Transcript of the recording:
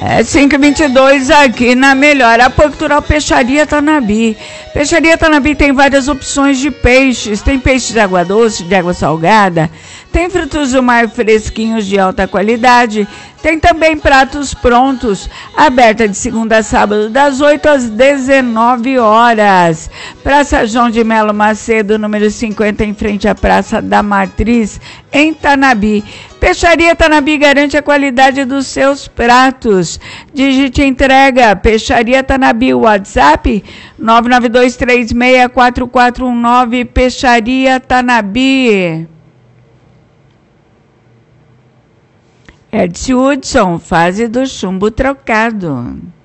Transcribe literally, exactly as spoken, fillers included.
É cinco e vinte e dois aqui na Melhor. A Portural Peixaria Tanabi. Peixaria Tanabi tem várias opções de peixes. Tem peixes de água doce, de água salgada. Tem frutos do mar fresquinhos de alta qualidade. Tem também pratos prontos. Aberta de segunda a sábado, das oito às dezenove horas. Praça João de Melo Macedo, número cinquenta, em frente à Praça da Matriz, em Tanabi. Peixaria Tanabi garante a qualidade dos seus pratos. Digite entrega. Peixaria Tanabi, WhatsApp nove nove dois três seis quatro quatro um nove. Peixaria Tanabi. Edson Hudson, fase do chumbo trocado.